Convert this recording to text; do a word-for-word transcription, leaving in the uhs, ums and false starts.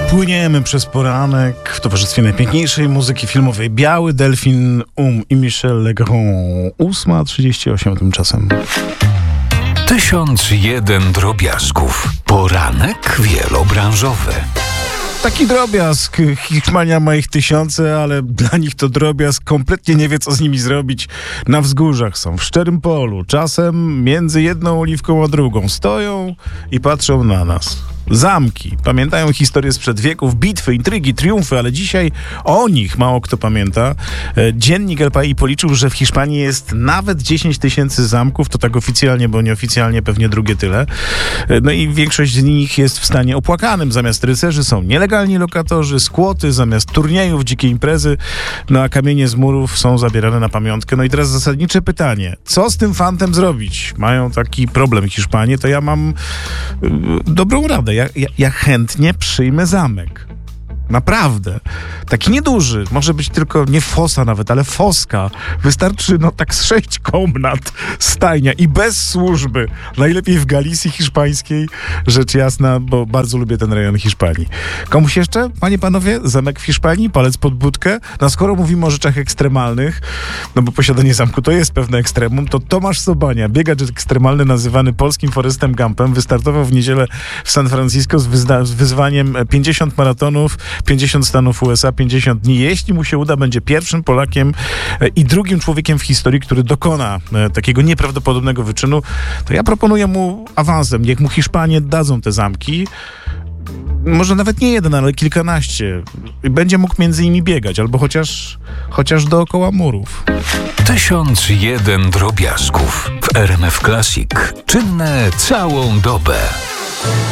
Płyniemy przez poranek w towarzystwie najpiękniejszej muzyki filmowej. Biały Delfin Um i Michel Legrand. ósma trzydzieści osiem tymczasem. Tysiąc jeden drobiazgów. Poranek wielobranżowy. Taki drobiazg. Hiszpania ma ich tysiące, ale dla nich to drobiazg. Kompletnie nie wie, co z nimi zrobić. Na wzgórzach są, w szczerym polu. Czasem między jedną oliwką a drugą. Stoją i patrzą na nas. Zamki. Pamiętają historię sprzed wieków, bitwy, intrygi, triumfy, ale dzisiaj o nich mało kto pamięta. Dziennik El País policzył, że w Hiszpanii jest nawet dziesięć tysięcy zamków, to tak oficjalnie, bo nieoficjalnie pewnie drugie tyle. No i większość z nich jest w stanie opłakanym. Zamiast rycerzy są nielegalni lokatorzy, skłoty, zamiast turniejów, dzikie imprezy, no a kamienie z murów są zabierane na pamiątkę. No i teraz zasadnicze pytanie. Co z tym fantem zrobić? Mają taki problem Hiszpanie, to ja mam y, dobrą radę. Ja, ja, ja chętnie przyjmę zamek. Naprawdę. Taki nieduży. Może być tylko nie fosa nawet, ale foska. Wystarczy no tak z sześć komnat, stajnia i bez służby. Najlepiej w Galicji hiszpańskiej, rzecz jasna, bo bardzo lubię ten rejon Hiszpanii. Komuś jeszcze, panie, panowie, zamek w Hiszpanii, palec pod budkę? No skoro mówimy o rzeczach ekstremalnych, no bo posiadanie zamku to jest pewne ekstremum, to Tomasz Sobania, biegacz ekstremalny nazywany polskim Forrestem Gumpem, wystartował w niedzielę w San Francisco z, wyzna- z wyzwaniem pięćdziesiąt maratonów, pięćdziesiąt stanów U S A, pięćdziesiąt dni. Jeśli mu się uda, będzie pierwszym Polakiem i drugim człowiekiem w historii, który dokona takiego nieprawdopodobnego wyczynu. To ja proponuję mu awansem. Niech mu Hiszpanie dadzą te zamki. Może nawet nie jeden, ale kilkanaście. Będzie mógł między nimi biegać, albo chociaż, chociaż dookoła murów. Tysiąc jeden drobiazgów w R M F Classic. Czynne całą dobę.